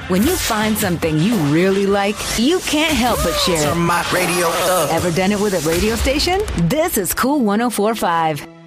When you find something you really like, you can't help but share it. Turn my radio up. Ever done it with a radio station? This is Cool 104.5.